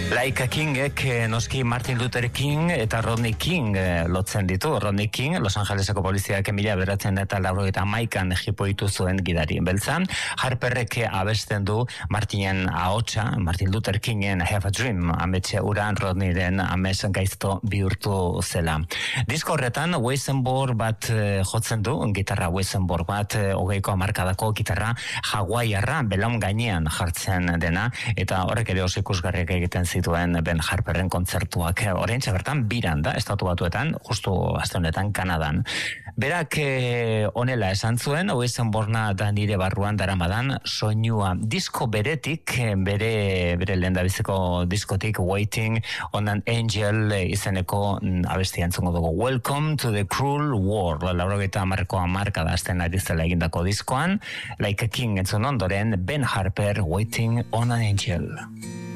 Like a Kingek noski Martin Luther King eta Rodney King lotzen ditu. Rodney King, Los Angeleseko poliziak 1991an jipoitu zuen gidari beltza. Harperrek abesten du Martinen ahotsa, Martin Luther Kingen I Have a Dream, ametxe uran Rodneyren ames gaizto bihurtu zela. Disko horretan, Weissenborg bat jotzen du, gitarra Weissenborg bat, 20ko hamarkadako gitarra hawaiarra belaun gainean jartzen dena, eta horrek ere oso ikusgarriak egiten zituen Ben Harperren kontzertuak. Oraintxe bertan biran da, Estatu Batuetan, justu aste honetan Kanadan. Berak honela esan zuen, Weissenborgna da nire barruan daramadan soinua. Disko beretik, bere lehendabiziko diskotik Waiting on an Angel izeneko abestia entzungo dugu. Welcome to the Cruel World, 90ko hamarkada hasten ari zela egindako diskoan, Like a King entzun ondoren, Ben Harper, Waiting on an Angel.